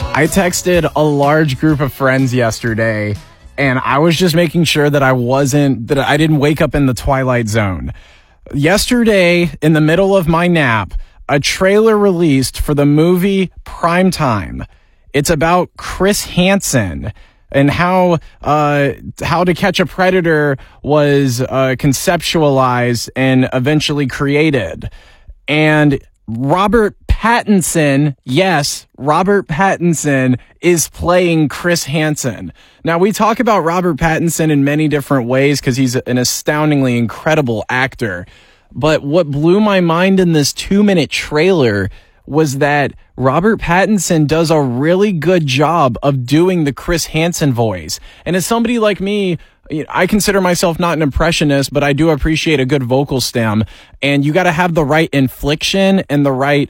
I texted a large group of friends yesterday, and I was just making sure that I didn't wake up in the Twilight Zone. Yesterday, in the middle of my nap, a trailer released for the movie Primetime. It's about Chris Hansen and how To Catch a Predator was conceptualized and eventually created. And Robert Pattinson, yes, Robert Pattinson is playing Chris Hansen. Now, we talk about Robert Pattinson in many different ways because he's an astoundingly incredible actor. But what blew my mind in this 2-minute trailer was that Robert Pattinson does a really good job of doing the Chris Hansen voice. And as somebody like me, I consider myself not an impressionist, but I do appreciate a good vocal stem. And you got to have the right inflection and the right,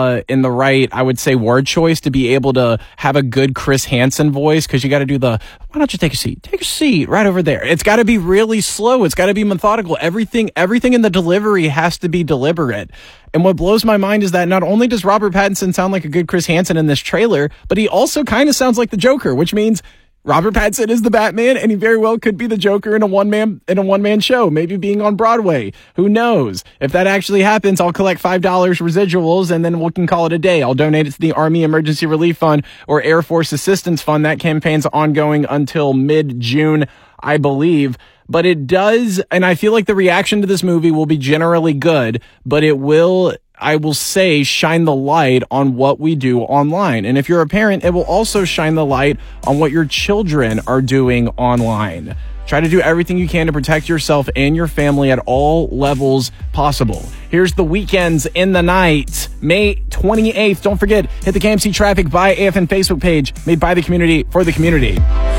I would say, word choice to be able to have a good Chris Hansen voice. Because you got to do why don't you take a seat? Take a seat right over there. It's got to be really slow. It's got to be methodical. Everything in the delivery has to be deliberate. And what blows my mind is that not only does Robert Pattinson sound like a good Chris Hansen in this trailer, but he also kind of sounds like the Joker, which means Robert Pattinson is the Batman, and he very well could be the Joker in a one-man show, maybe being on Broadway. Who knows? If that actually happens, I'll collect $5 residuals, and then we can call it a day. I'll donate it to the Army Emergency Relief Fund or Air Force Assistance Fund. That campaign's ongoing until mid-June, I believe. But it does, and I feel like the reaction to this movie will be generally good, but it will, I will say, shine the light on what we do online. And if you're a parent, it will also shine the light on what your children are doing online. Try to do everything you can to protect yourself and your family at all levels possible. Here's The Weekends in the Night, May 28th. Don't forget, hit the KMC Traffic by AFN Facebook page, made by the community for the community.